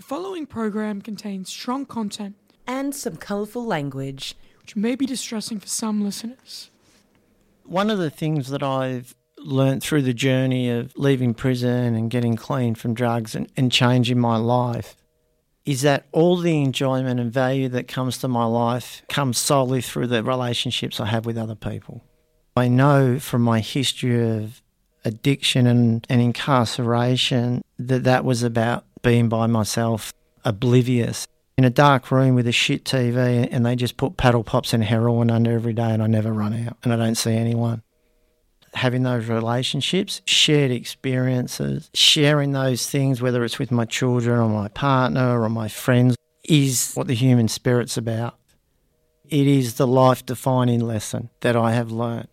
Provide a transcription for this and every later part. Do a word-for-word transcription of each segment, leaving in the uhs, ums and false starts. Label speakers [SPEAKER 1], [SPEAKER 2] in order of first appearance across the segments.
[SPEAKER 1] following program contains strong content
[SPEAKER 2] and some colourful language,
[SPEAKER 1] which may be distressing for some listeners.
[SPEAKER 3] One of the things that I've learnt through the journey of leaving prison and getting clean from drugs and, and changing my life is that all the enjoyment and value that comes to my life comes solely through the relationships I have with other people. I know from my history of addiction and, and incarceration that that was about being by myself, oblivious, in a dark room with a shit T V, and they just put paddle pops and heroin under every day and I never run out and I don't see anyone. Having those relationships, shared experiences, sharing those things, whether it's with my children or my partner or my friends, is what the human spirit's about. It is the life-defining lesson that I have learnt.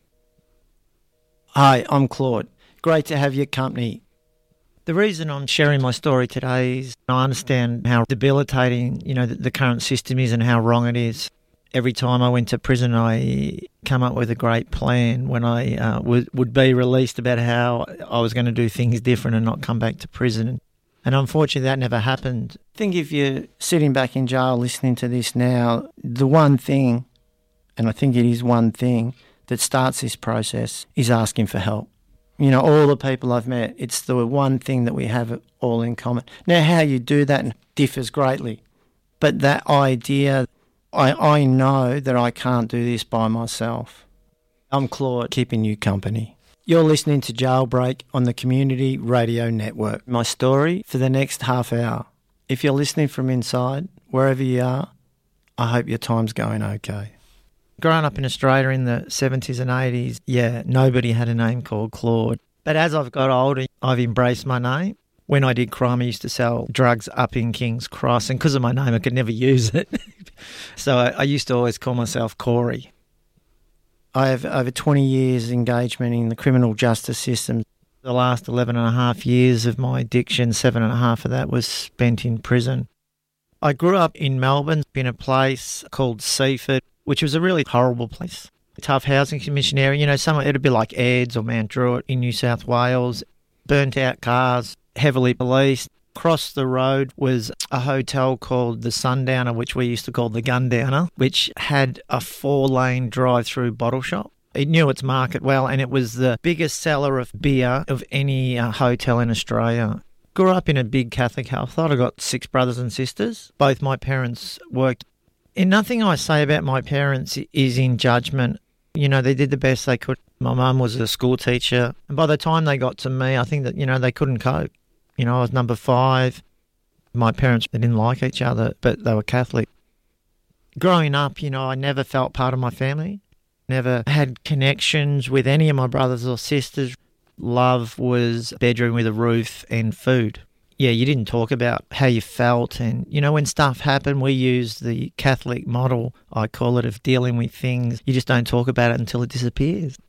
[SPEAKER 3] Hi, I'm Claude. Great to have your company. The reason I'm sharing my story today is I understand how debilitating, you know, the, the current system is and how wrong it is. Every time I went to prison, I come up with a great plan when I uh, would, would be released about how I was going to do things different and not come back to prison. And unfortunately, that never happened. I think if you're sitting back in jail listening to this now, the one thing, and I think it is one thing, that starts this process is asking for help. You know, all the people I've met, it's the one thing that we have all in common. Now, how you do that differs greatly. But that idea, I, I know that I can't do this by myself. I'm Claude, keeping you company. You're listening to Jailbreak on the Community Radio Network. My story for the next half hour. If you're listening from inside, wherever you are, I hope your time's going okay. Growing up in Australia in the seventies and eighties, yeah, nobody had a name called Claude. But as I've got older, I've embraced my name. When I did crime, I used to sell drugs up in King's Cross, and because of my name, I could never use it. So I, I used to always call myself Corey. I have over twenty years engagement in the criminal justice system. The last eleven and a half years of my addiction, seven and a half of that was spent in prison. I grew up in Melbourne in a place called Seaford, which was a really horrible place. A tough housing commission area, you know, some, it'd be like Aydes or Mount Druitt in New South Wales. Burnt out cars, heavily policed. Across the road was a hotel called the Sundowner, which we used to call the Gundowner, which had a four-lane drive-through bottle shop. It knew its market well, and it was the biggest seller of beer of any uh, hotel in Australia. Grew up in a big Catholic household. I got six brothers and sisters. Both my parents worked. And nothing I say about my parents is in judgment. You know, they did the best they could. My mum was a school teacher. And by the time they got to me, I think that, you know, they couldn't cope. You know, I was number five. My parents, they didn't like each other, but they were Catholic. Growing up, you know, I never felt part of my family. Never had connections with any of my brothers or sisters. Love was bedroom with a roof and food. Yeah, you didn't talk about how you felt. And, you know, when stuff happened, we used the Catholic model, I call it, of dealing with things. You just don't talk about it until it disappears.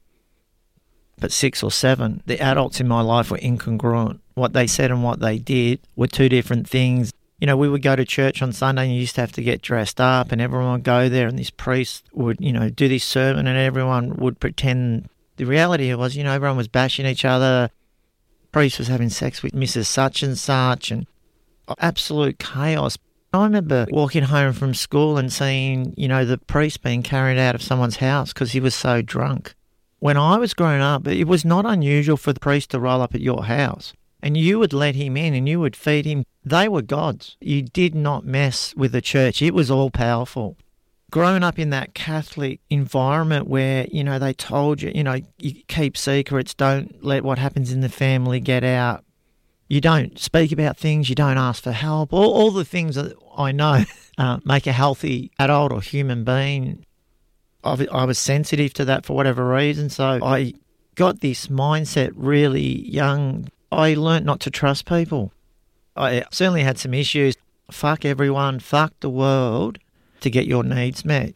[SPEAKER 3] But six or seven, the adults in my life were incongruent. What they said and what they did were two different things. You know, we would go to church on Sunday and you used to have to get dressed up and everyone would go there and this priest would, you know, do this sermon and everyone would pretend. The reality was, you know, everyone was bashing each other. Priest was having sex with Missus Such and Such, and absolute chaos. I remember walking home from school and seeing, you know, the priest being carried out of someone's house because he was so drunk. When I was growing up, it was not unusual for the priest to roll up at your house and you would let him in and you would feed him. They were gods. You did not mess with the church. It was all powerful. Growing up in that Catholic environment where, you know, they told you, you know, you keep secrets, don't let what happens in the family get out. You don't speak about things, you don't ask for help. All, all the things that I know uh, make a healthy adult or human being. I, I was sensitive to that for whatever reason, so I got this mindset really young. I learnt not to trust people. I certainly had some issues. Fuck everyone, fuck the world, to get your needs met.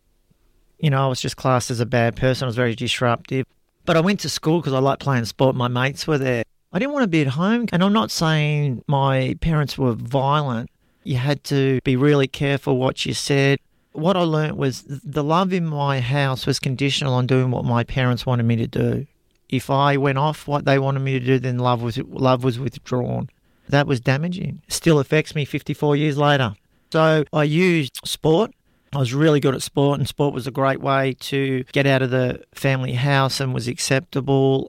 [SPEAKER 3] You know, I was just classed as a bad person. I was very disruptive. But I went to school because I liked playing sport. My mates were there. I didn't want to be at home. And I'm not saying my parents were violent. You had to be really careful what you said. What I learnt was the love in my house was conditional on doing what my parents wanted me to do. If I went off what they wanted me to do, then love was love was withdrawn. That was damaging. Still affects me fifty-four years later. So I used sport. I was really good at sport, and sport was a great way to get out of the family house and was acceptable.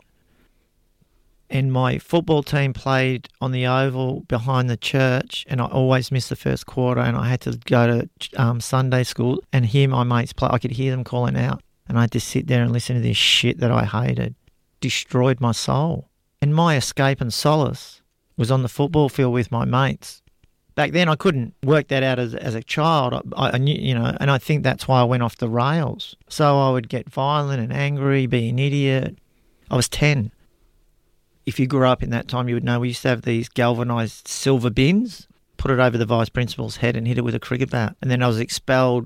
[SPEAKER 3] And my football team played on the oval behind the church, and I always missed the first quarter, and I had to go to um, Sunday school and hear my mates play. I could hear them calling out, and I had to sit there and listen to this shit that I hated. Destroyed my soul. And my escape and solace was on the football field with my mates. Back then, I couldn't work that out as as a child. I, I knew, you know, and I think that's why I went off the rails. So I would get violent and angry, be an idiot. I was ten. If you grew up in that time, you would know we used to have these galvanised silver bins, put it over the vice principal's head and hit it with a cricket bat. And then I was expelled.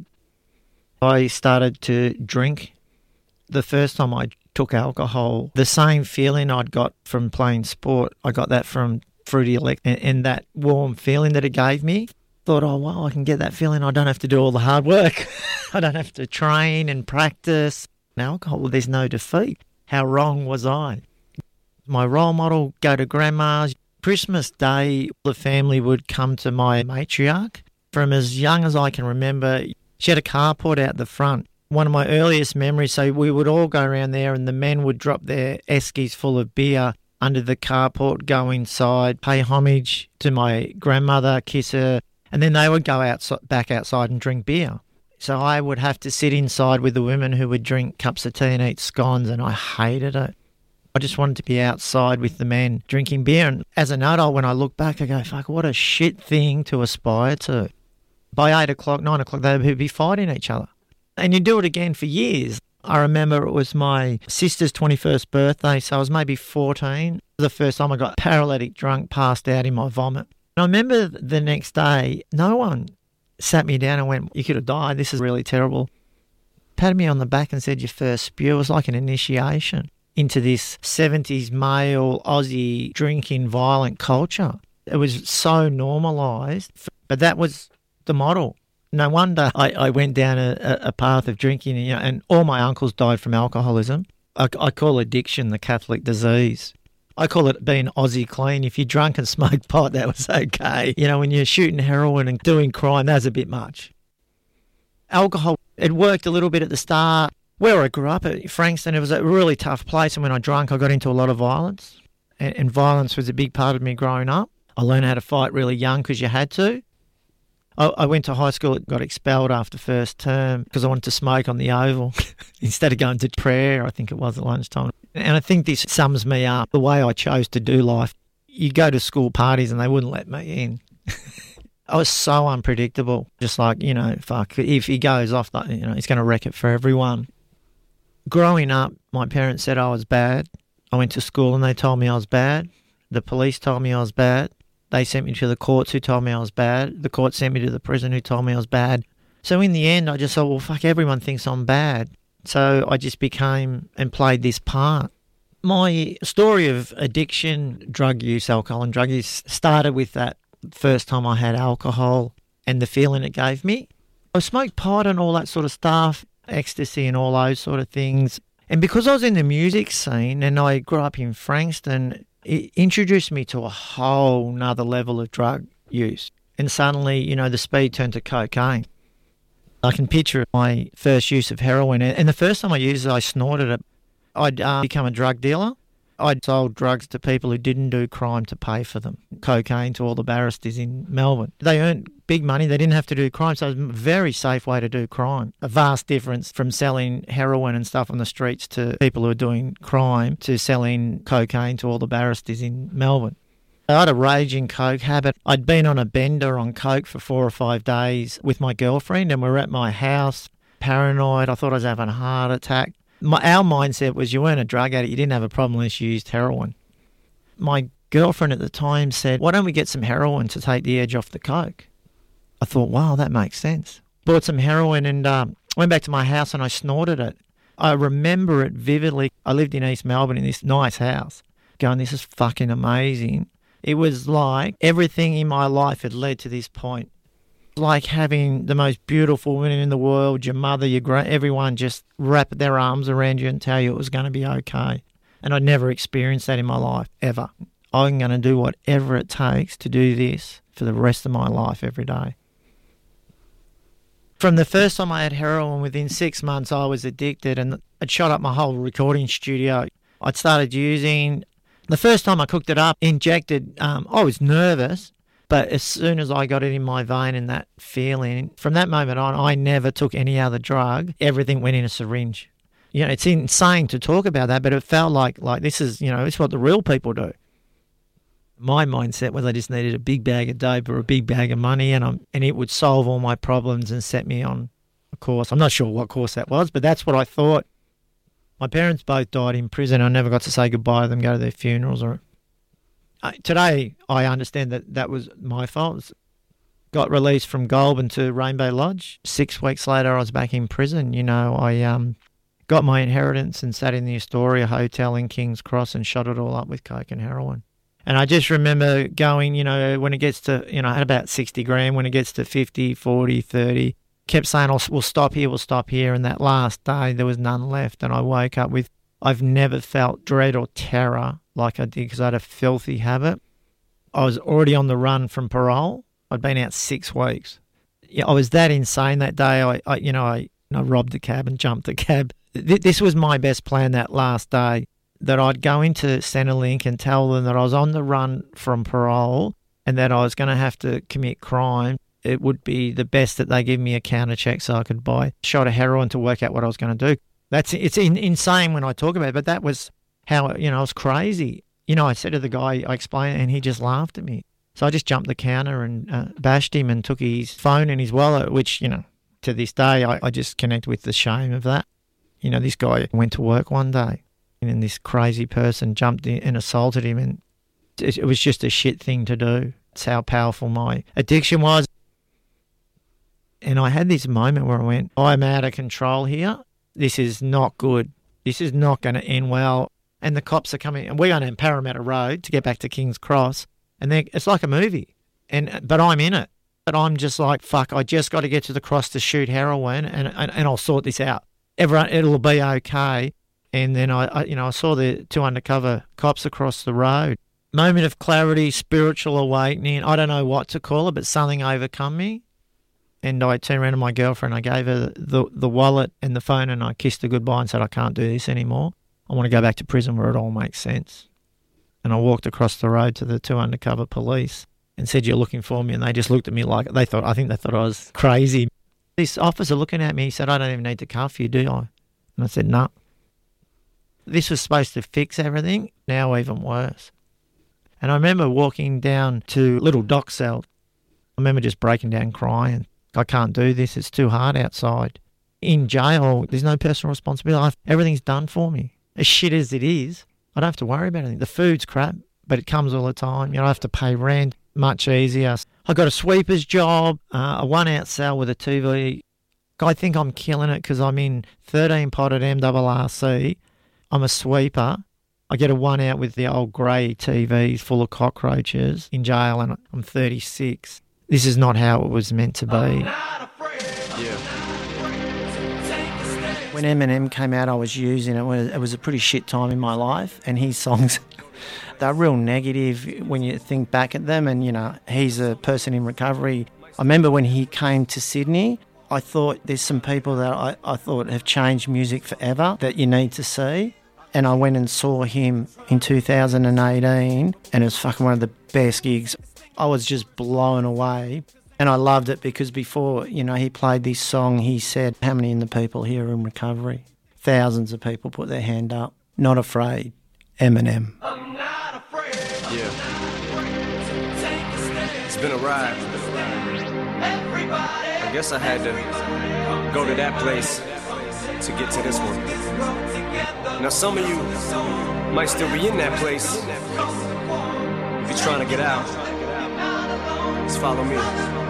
[SPEAKER 3] I started to drink. The first time I took alcohol, the same feeling I'd got from playing sport, I got that from Fruity Elect, and, and that warm feeling that it gave me. Thought, oh, wow, I can get that feeling. I don't have to do all the hard work. I don't have to train and practice. In alcohol, well, there's no defeat. How wrong was I? My role model, go to grandma's. Christmas Day, the family would come to my matriarch. From as young as I can remember, she had a carport out the front. One of my earliest memories, so we would all go around there and the men would drop their eskies full of beer under the carport, go inside, pay homage to my grandmother, kiss her, and then they would go outside, back outside and drink beer. So I would have to sit inside with the women who would drink cups of tea and eat scones, and I hated it. I just wanted to be outside with the men drinking beer. And as an adult, when I look back, I go, fuck, what a shit thing to aspire to. By eight o'clock, nine o'clock, they would be fighting each other. And you do it again for years. I remember it was my sister's twenty-first birthday, so I was maybe fourteen. The first time I got paralytic drunk, passed out in my vomit. And I remember the next day, no one sat me down and went, you could have died, this is really terrible. Patted me on the back and said, your first spew. It was like an initiation into this seventies male Aussie drinking violent culture. It was so normalised, but that was the model. No wonder I, I went down a, a path of drinking, you know, and all my uncles died from alcoholism. I, I call addiction the Catholic disease. I call it being Aussie clean. If you drunk and smoked pot, that was okay. You know, when you're shooting heroin and doing crime, that's a bit much. Alcohol, it worked a little bit at the start. Where I grew up at Frankston, it was a really tough place, and when I drank, I got into a lot of violence, and, and violence was a big part of me growing up. I learned how to fight really young because you had to. I went to high school, got expelled after first term because I wanted to smoke on the oval instead of going to prayer, I think it was at lunchtime. And I think this sums me up, the way I chose to do life. You go to school parties and they wouldn't let me in. I was so unpredictable, just like, you know, fuck, if he goes off, you know, he's going to wreck it for everyone. Growing up, my parents said I was bad. I went to school and they told me I was bad. The police told me I was bad. They sent me to the courts who told me I was bad. The court sent me to the prison who told me I was bad. So in the end, I just thought, well, fuck, everyone thinks I'm bad. So I just became and played this part. My story of addiction, drug use, alcohol and drug use started with that first time I had alcohol and the feeling it gave me. I smoked pot and all that sort of stuff, ecstasy and all those sort of things. And because I was in the music scene and I grew up in Frankston, it introduced me to a whole nother level of drug use. And suddenly, you know, the speed turned to cocaine. I can picture my first use of heroin. And the first time I used it, I snorted it. I'd uh, become a drug dealer. I'd sold drugs to people who didn't do crime to pay for them. Cocaine to all the barristers in Melbourne. They earned big money. They didn't have to do crime. So it was a very safe way to do crime. A vast difference from selling heroin and stuff on the streets to people who are doing crime to selling cocaine to all the barristers in Melbourne. I had a raging coke habit. I'd been on a bender on coke for four or five days with my girlfriend and we were at my house, paranoid. I thought I was having a heart attack. My, our mindset was you weren't a drug addict, you didn't have a problem unless you used heroin. My girlfriend at the time said, why don't we get some heroin to take the edge off the coke? I thought, wow, that makes sense. Bought some heroin and um, went back to my house and I snorted it. I remember it vividly. I lived in East Melbourne in this nice house, going, this is fucking amazing. It was like everything in my life had led to this point. Like having the most beautiful woman in the world, your mother, your gra- everyone just wrap their arms around you and tell you it was going to be okay. And I'd never experienced that in my life, ever. I'm going to do whatever it takes to do this for the rest of my life every day. From the first time I had heroin, within six months I was addicted, and it shot up my whole recording studio. I'd started using. The first time I cooked it up, injected, um, I was nervous, but as soon as I got it in my vein and that feeling, from that moment on, I never took any other drug. Everything went in a syringe. You know, it's insane to talk about that, but it felt like like this is, you know, it's what the real people do. My mindset was I just needed a big bag of dope or a big bag of money, and I'm, and it would solve all my problems and set me on a course. I'm not sure what course that was, but that's what I thought. My parents both died in prison. I never got to say goodbye to them, go to their funerals. Or uh, Today, I understand that that was my fault. Got released from Goulburn to Rainbow Lodge. Six weeks later, I was back in prison. You know, I um, got my inheritance and sat in the Astoria Hotel in King's Cross and shot it all up with coke and heroin. And I just remember going, you know, when it gets to, you know, I had about sixty grand, when it gets to fifty, forty, thirty, kept saying, oh, we'll stop here, we'll stop here. And that last day, there was none left. And I woke up with, I've never felt dread or terror like I did because I had a filthy habit. I was already on the run from parole. I'd been out six weeks. Yeah, I was that insane that day. I, I you know, I, I robbed the cab and jumped the cab. Th- this was my best plan that last day, that I'd go into Centrelink and tell them that I was on the run from parole and that I was going to have to commit crime. It would be the best that they give me a counter check so I could buy a shot of heroin to work out what I was going to do. That's It's in, insane when I talk about it, but that was how, you know, I was crazy. You know, I said to the guy, I explained it, and he just laughed at me. So I just jumped the counter and uh, bashed him and took his phone and his wallet, which, you know, to this day, I, I just connect with the shame of that. You know, this guy went to work one day, and this crazy person jumped in and assaulted him, and it was just a shit thing to do. That's how powerful my addiction was. And I had this moment where I went, I'm out of control here. This is not good. This is not going to end well. And the cops are coming, and we're going down Parramatta Road to get back to King's Cross, and it's like a movie. And but I'm in it. But I'm just like, fuck, I just got to get to the cross to shoot heroin, and and, and I'll sort this out. Everyone, it'll be okay. And then I, I, you know, I saw the two undercover cops across the road. Moment of clarity, spiritual awakening. I don't know what to call it, but something overcome me. And I turned around to my girlfriend. I gave her the the wallet and the phone, and I kissed her goodbye and said, I can't do this anymore. I want to go back to prison where it all makes sense. And I walked across the road to the two undercover police and said, you're looking for me. And they just looked at me like, they thought, I think they thought I was crazy. This officer looking at me, he said, I don't even need to cuff you, do I? And I said, no. Nah. This was supposed to fix everything, now even worse. And I remember walking down to little dock cell. I remember just breaking down crying. I can't do this, it's too hard outside. In jail, there's no personal responsibility. Everything's done for me. As shit as it is, I don't have to worry about anything. The food's crap, but it comes all the time. You know, I have to pay rent, much easier. I got a sweeper's job, uh, a one-out cell with a T V. I think I'm killing it because I'm in thirteen potted M R R C. I'm a sweeper. I get a one out with the old grey T Vs full of cockroaches in jail, and I'm thirty-six. This is not how it was meant to be.
[SPEAKER 4] Yeah.
[SPEAKER 3] When Eminem came out, I was using it. It was a pretty shit time in my life, and his songs, they're real negative when you think back at them. And, you know, he's a person in recovery. I remember when he came to Sydney, I thought there's some people that I, I thought have changed music forever that you need to see. And I went and saw him in two thousand eighteen, and it was fucking one of the best gigs. I was just blown away. And I loved it because before, you know, he played this song, he said, how many of the people here are in recovery? Thousands of people put their hand up. Not afraid. Eminem.
[SPEAKER 4] I'm not afraid. Yeah. It's been a ride. I guess I had to go to that place to get to this one. Now some of you might still be in that place. If you're trying to get out, just follow me.